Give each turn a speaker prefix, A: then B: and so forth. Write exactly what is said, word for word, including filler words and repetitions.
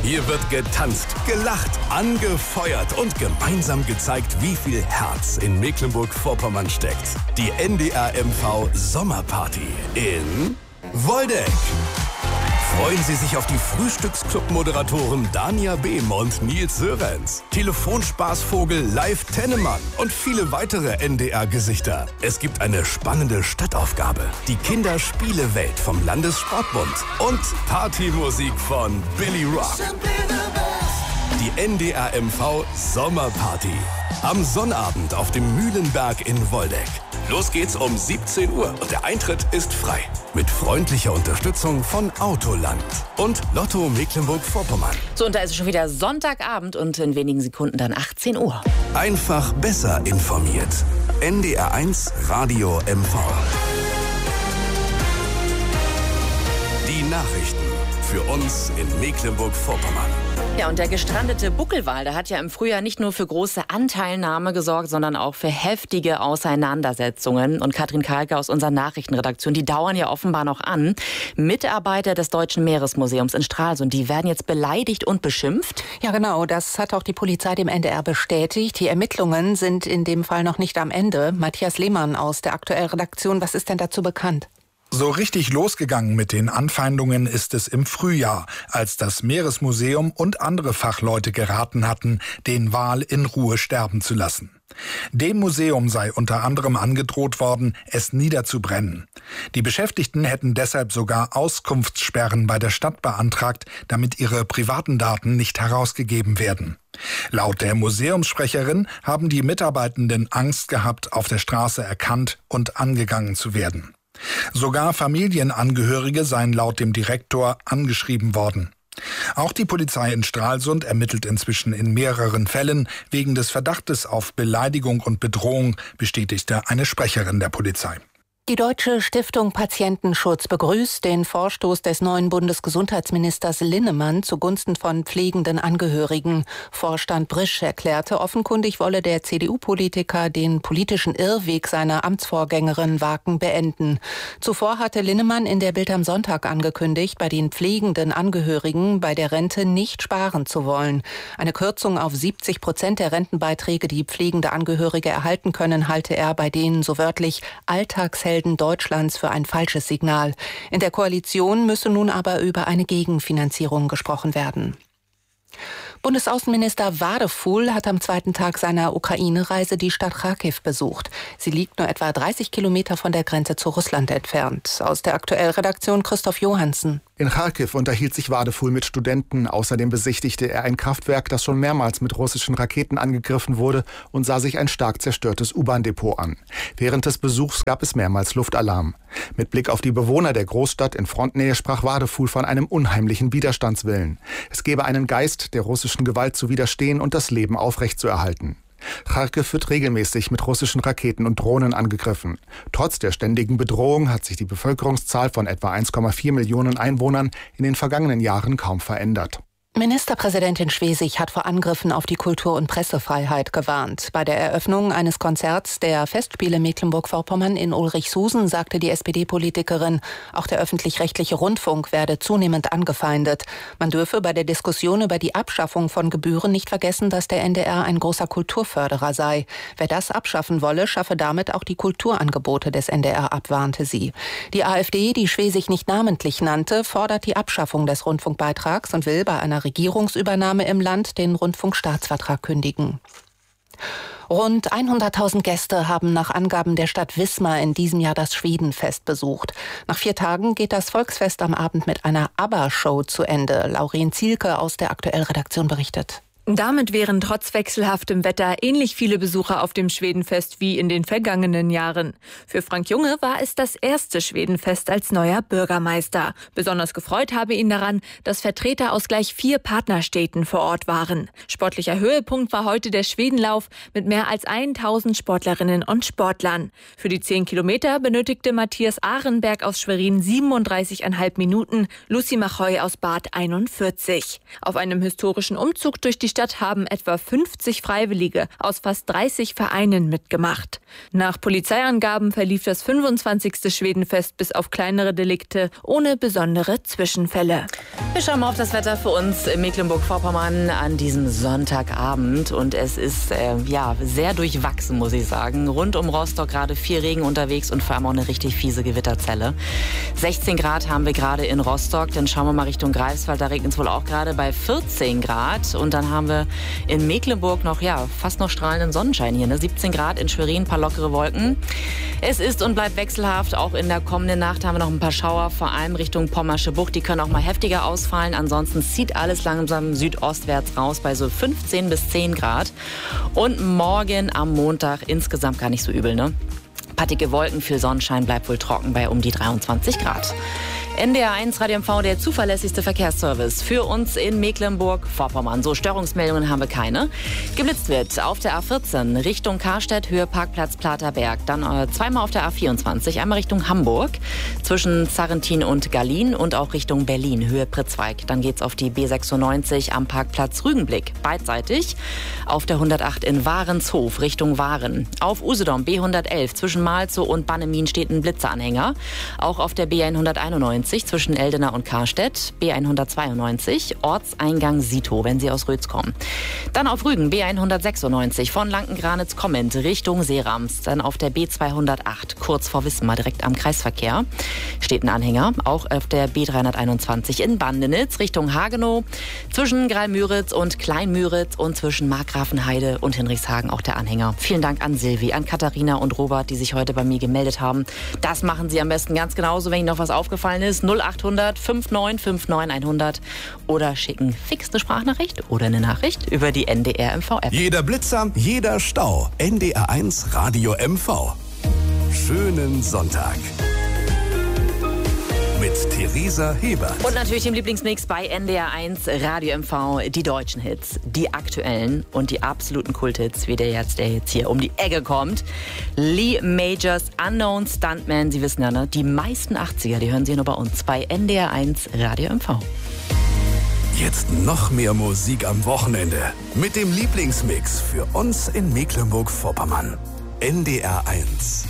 A: Hier wird getanzt, gelacht, angefeuert und gemeinsam gezeigt, wie viel Herz in Mecklenburg-Vorpommern steckt. Die N D R M V Sommerparty in Woldeck. Freuen Sie sich auf die Frühstücksclub-Moderatoren Dania Behm und Nils Sörenz, Telefonspaßvogel Live Tennemann und viele weitere N D R-Gesichter. Es gibt eine spannende Stadtaufgabe, die Kinderspielewelt vom Landessportbund und Partymusik von Billy Rock. Die N D R M V Sommerparty. Am Sonnabend auf dem Mühlenberg in Woldeck. Los geht's um siebzehn Uhr und der Eintritt ist frei. Mit freundlicher Unterstützung von Autoland und Lotto Mecklenburg-Vorpommern.
B: So, und da ist es schon wieder Sonntagabend und in wenigen Sekunden dann achtzehn Uhr.
A: Einfach besser informiert. N D R eins Radio M V. Die Nachrichten für uns in Mecklenburg-Vorpommern.
B: Ja, und der gestrandete Buckelwal, der hat ja im Frühjahr nicht nur für große Anteilnahme gesorgt, sondern auch für heftige Auseinandersetzungen. Und Katrin Kalke aus unserer Nachrichtenredaktion, die dauern ja offenbar noch an. Mitarbeiter des Deutschen Meeresmuseums in Stralsund, die werden jetzt beleidigt und beschimpft.
C: Ja, genau, das hat auch die Polizei dem N D R bestätigt. Die Ermittlungen sind in dem Fall noch nicht am Ende. Matthias Lehmann aus der aktuellen Redaktion, was ist denn dazu bekannt?
D: So richtig losgegangen mit den Anfeindungen ist es im Frühjahr, als das Meeresmuseum und andere Fachleute geraten hatten, den Wal in Ruhe sterben zu lassen. Dem Museum sei unter anderem angedroht worden, es niederzubrennen. Die Beschäftigten hätten deshalb sogar Auskunftssperren bei der Stadt beantragt, damit ihre privaten Daten nicht herausgegeben werden. Laut der Museumssprecherin haben die Mitarbeitenden Angst gehabt, auf der Straße erkannt und angegangen zu werden. Sogar Familienangehörige seien laut dem Direktor angeschrieben worden. Auch die Polizei in Stralsund ermittelt inzwischen in mehreren Fällen wegen des Verdachtes auf Beleidigung und Bedrohung, bestätigte eine Sprecherin der Polizei.
C: Die Deutsche Stiftung Patientenschutz begrüßt den Vorstoß des neuen Bundesgesundheitsministers Linnemann zugunsten von pflegenden Angehörigen. Vorstand Brisch erklärte, offenkundig wolle der C D U-Politiker den politischen Irrweg seiner Amtsvorgängerin Waken beenden. Zuvor hatte Linnemann in der Bild am Sonntag angekündigt, bei den pflegenden Angehörigen bei der Rente nicht sparen zu wollen. Eine Kürzung auf siebzig Prozent der Rentenbeiträge, die pflegende Angehörige erhalten können, halte er bei denen so wörtlich Alltagshelden Deutschlands für ein falsches Signal. In der Koalition müsse nun aber über eine Gegenfinanzierung gesprochen werden. Bundesaußenminister Wadefuhl hat am zweiten Tag seiner Ukraine-Reise die Stadt Charkiw besucht. Sie liegt nur etwa dreißig Kilometer von der Grenze zu Russland entfernt. Aus der aktuellen Redaktion Christoph Johansen.
E: In Charkiw unterhielt sich Wadefuhl mit Studenten. Außerdem besichtigte er ein Kraftwerk, das schon mehrmals mit russischen Raketen angegriffen wurde, und sah sich ein stark zerstörtes U-Bahn-Depot an. Während des Besuchs gab es mehrmals Luftalarm. Mit Blick auf die Bewohner der Großstadt in Frontnähe sprach Wadefuhl von einem unheimlichen Widerstandswillen. Es gebe einen Geist, der russischen Gewalt zu widerstehen und das Leben aufrechtzuerhalten. Charkiw wird regelmäßig mit russischen Raketen und Drohnen angegriffen. Trotz der ständigen Bedrohung hat sich die Bevölkerungszahl von etwa eins Komma vier Millionen Einwohnern in den vergangenen Jahren kaum verändert.
C: Ministerpräsidentin Schwesig hat vor Angriffen auf die Kultur- und Pressefreiheit gewarnt. Bei der Eröffnung eines Konzerts der Festspiele Mecklenburg-Vorpommern in Ulrichshusen sagte die S P D-Politikerin, auch der öffentlich-rechtliche Rundfunk werde zunehmend angefeindet. Man dürfe bei der Diskussion über die Abschaffung von Gebühren nicht vergessen, dass der N D R ein großer Kulturförderer sei. Wer das abschaffen wolle, schaffe damit auch die Kulturangebote des N D R ab, warnte sie. Die AfD, die Schwesig nicht namentlich nannte, fordert die Abschaffung des Rundfunkbeitrags und will bei einer Regierungsübernahme im Land den Rundfunkstaatsvertrag kündigen. Rund hunderttausend Gäste haben nach Angaben der Stadt Wismar in diesem Jahr das Schwedenfest besucht. Nach vier Tagen geht das Volksfest am Abend mit einer ABBA-Show zu Ende. Lauren Zielke aus der aktuellen Redaktion berichtet.
F: Damit wären trotz wechselhaftem Wetter ähnlich viele Besucher auf dem Schwedenfest wie in den vergangenen Jahren. Für Frank Junge war es das erste Schwedenfest als neuer Bürgermeister. Besonders gefreut habe ihn daran, dass Vertreter aus gleich vier Partnerstädten vor Ort waren. Sportlicher Höhepunkt war heute der Schwedenlauf mit mehr als tausend Sportlerinnen und Sportlern. Für die zehn Kilometer benötigte Matthias Ahrenberg aus Schwerin siebenunddreißig Komma fünf Minuten, Lucy Machoy aus Bad einundvierzig. Auf einem historischen Umzug durch die Stadt haben etwa fünfzig Freiwillige aus fast dreißig Vereinen mitgemacht. Nach Polizeiangaben verlief das fünfundzwanzigste Schwedenfest bis auf kleinere Delikte ohne besondere Zwischenfälle.
B: Wir schauen mal auf das Wetter für uns in Mecklenburg-Vorpommern an diesem Sonntagabend. Und es ist äh, ja sehr durchwachsen, muss ich sagen. Rund um Rostock gerade viel Regen unterwegs und vor allem auch eine richtig fiese Gewitterzelle. sechzehn Grad haben wir gerade in Rostock. Dann schauen wir mal Richtung Greifswald. Da regnet es wohl auch gerade bei vierzehn Grad. Und dann haben wir in Mecklenburg noch, ja, fast noch strahlenden Sonnenschein hier. Ne? siebzehn Grad in Schwerin, ein paar lockere Wolken. Es ist und bleibt wechselhaft. Auch in der kommenden Nacht haben wir noch ein paar Schauer, vor allem Richtung Pommersche Bucht. Die können auch mal heftiger ausfallen. Ansonsten zieht alles langsam südostwärts raus bei so fünfzehn bis zehn Grad. Und morgen am Montag insgesamt gar nicht so übel, ne? Pattige Wolken, viel Sonnenschein, bleibt wohl trocken bei um die dreiundzwanzig Grad. N D R eins Radio M V, der zuverlässigste Verkehrsservice für uns in Mecklenburg-Vorpommern. So, Störungsmeldungen haben wir keine. Geblitzt wird auf der A vierzehn Richtung Karstedt, Höhe Parkplatz Platerberg. Dann äh, zweimal auf der A vierundzwanzig, einmal Richtung Hamburg, zwischen Zarrentin und Gallien und auch Richtung Berlin, Höhe Pritzweig. Dann geht's auf die B sechsundneunzig am Parkplatz Rügenblick, beidseitig. Auf der hundertacht in Warenshof, Richtung Waren. Auf Usedom B hundertelf, zwischen Malzow und Bannemin steht ein Blitzeranhänger. Auch auf der B hunderteinundneunzig zwischen Eldena und Karstedt, B hundertzweiundneunzig, Ortseingang Sito, wenn Sie aus Rötz kommen. Dann auf Rügen, B hundertsechsundneunzig, von Lankengranitz kommend Richtung Seerams. Dann auf der B zweihundertacht, kurz vor Wismar, direkt am Kreisverkehr, steht ein Anhänger. Auch auf der B dreihunderteinundzwanzig in Bandenitz, Richtung Hagenow, zwischen Greilmüritz und Kleinmüritz und zwischen Markgrafenheide und Hinrichshagen auch der Anhänger. Vielen Dank an Silvi, an Katharina und Robert, die sich heute bei mir gemeldet haben. Das machen Sie am besten ganz genauso, wenn Ihnen noch was aufgefallen ist. null achthundert neunundfünfzig neunundfünfzig hundert oder schicken fix eine Sprachnachricht oder eine Nachricht über die N D R M V App.
A: Jeder Blitzer, jeder Stau. N D R eins Radio M V. Schönen Sonntag. Mit Theresa Hebert.
B: Und natürlich dem Lieblingsmix bei N D R eins Radio M V. Die deutschen Hits, die aktuellen und die absoluten Kulthits, wie der jetzt, der jetzt hier um die Ecke kommt. Lee Majors Unknown Stuntman. Sie wissen ja, ne? Die meisten achtziger, die hören Sie nur bei uns bei N D R eins Radio M V.
A: Jetzt noch mehr Musik am Wochenende. Mit dem Lieblingsmix für uns in Mecklenburg-Vorpommern. N D R eins.